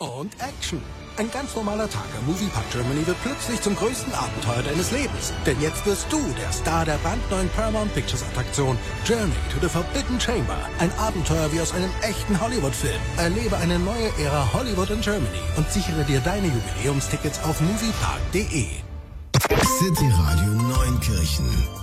Und Action. Ein ganz normaler Tag am Moviepark Germany wird plötzlich zum größten Abenteuer deines Lebens. Denn jetzt wirst du der Star der brandneuen Paramount Pictures Attraktion Journey to the Forbidden Chamber. Ein Abenteuer wie aus einem echten Hollywood-Film. Erlebe eine neue Ära Hollywood in Germany und sichere dir deine Jubiläumstickets auf moviepark.de. City Radio Neunkirchen